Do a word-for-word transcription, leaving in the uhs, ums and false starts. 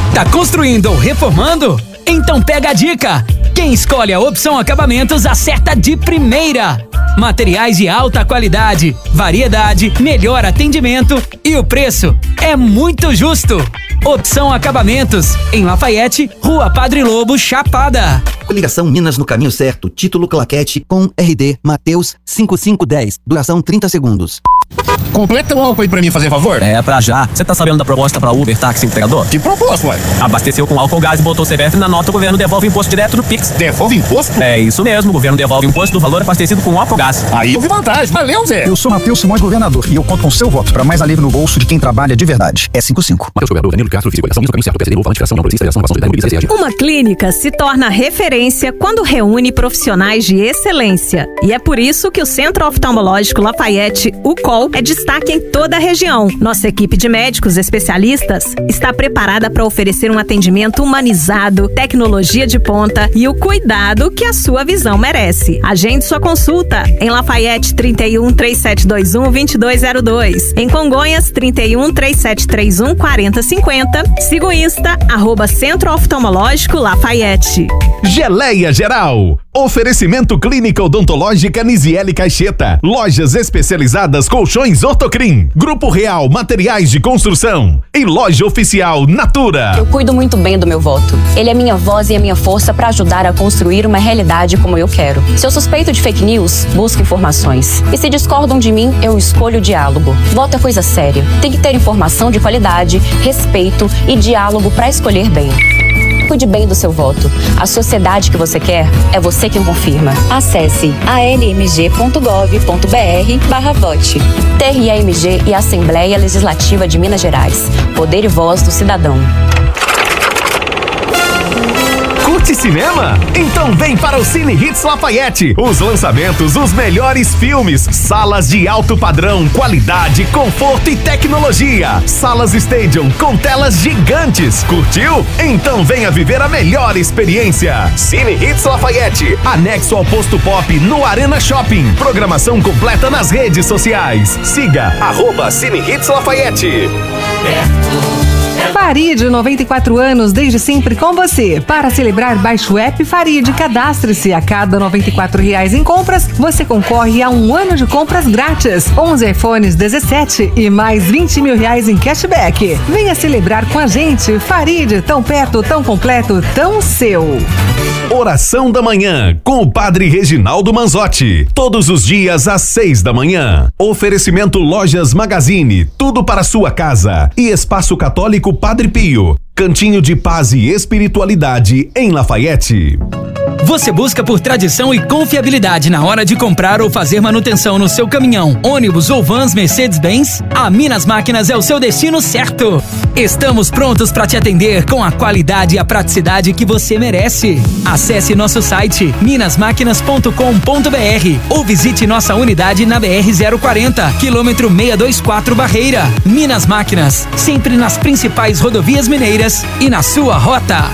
Tá construindo ou reformando? Então pega a dica! Quem escolhe a Opção Acabamentos acerta de primeira! Materiais de alta qualidade, variedade, melhor atendimento e o preço é muito justo! Opção Acabamentos, em Lafayette, Rua Padre Lobo, Chapada. Coligação Minas no caminho certo, título claquete com R D Mateus cinco cinco um zero, duração trinta segundos. Completa o álcool aí pra mim, fazer favor. É, pra já. Você tá sabendo da proposta pra Uber Táxi Entregador? Que proposta, ué? Abasteceu com álcool gás e botou o C P F na nota, o governo devolve o imposto direto no Pix. Devolve imposto? É isso mesmo, o governo devolve o imposto do valor abastecido com álcool gás. Aí eu vi vantagem. Valeu, Zé. Eu sou Matheus Simões, governador, e eu conto com seu voto pra mais alívio no bolso de quem trabalha de verdade. É cinco cinco. Matheus Governador, Danilo Castro, Físico, Eleição, no caminho certo, P S D, Novo, Notificação, não progressista, Inovação, Sociedade, Uma clínica se torna referência quando reúne profissionais de excelência. E é por isso que o Centro Oftalmológico Lafayette, o C O L, é destaque em toda a região. Nossa equipe de médicos especialistas está preparada para oferecer um atendimento humanizado, tecnologia de ponta e o cuidado que a sua visão merece. Agende sua consulta em Lafayette trinta e um, três sete dois um, vinte e dois zero dois, em Congonhas trinta e um, três sete três um, quarenta cinquenta. Siga o Insta, arroba Centro Oftalmológico Lafayette. Geleia Geral. Oferecimento Clínica Odontológica Nisiele Caixeta. Lojas especializadas Colchões Ortocrim. Grupo Real Materiais de Construção. E loja oficial Natura. Eu cuido muito bem do meu voto. Ele é minha voz e a minha força para ajudar a construir uma realidade como eu quero. Se eu suspeito de fake news, busco informações. E se discordam de mim, eu escolho o diálogo. Voto é coisa séria. Tem que ter informação de qualidade, respeito e diálogo para escolher bem. Cuide bem do seu voto. A sociedade que você quer é você quem confirma. Acesse a l m g ponto gov ponto b r barra vote. T R I M G e Assembleia Legislativa de Minas Gerais. Poder e voz do cidadão. Curte cinema? Então vem para o Cine Hits Lafayette. Os lançamentos, os melhores filmes, salas de alto padrão, qualidade, conforto e tecnologia. Salas Stadium com telas gigantes. Curtiu? Então venha viver a melhor experiência. Cine Hits Lafayette, anexo ao Posto Pop no Arena Shopping. Programação completa nas redes sociais. Siga arroba Cine Hits Lafayette. Farid, noventa e quatro anos, desde sempre com você. Para celebrar, baixe o app Farid, cadastre-se. A cada noventa e quatro reais em compras, você concorre a um ano de compras grátis, onze iPhones dezessete e mais vinte mil reais em cashback. Venha celebrar com a gente. Farid, tão perto, tão completo, tão seu. Oração da Manhã, com o Padre Reginaldo Manzotti. Todos os dias às seis da manhã. Oferecimento Lojas Magazine, tudo para sua casa. E Espaço Católico Padre Pio, cantinho de paz e espiritualidade em Lafayette. Você busca por tradição e confiabilidade na hora de comprar ou fazer manutenção no seu caminhão, ônibus ou vans Mercedes-Benz? A Minas Máquinas é o seu destino certo. Estamos prontos para te atender com a qualidade e a praticidade que você merece. Acesse nosso site minas máquinas ponto com ponto b r ou visite nossa unidade na B R zero quarenta, quilômetro seiscentos e vinte e quatro Barreira. Minas Máquinas, sempre nas principais rodovias mineiras e na sua rota.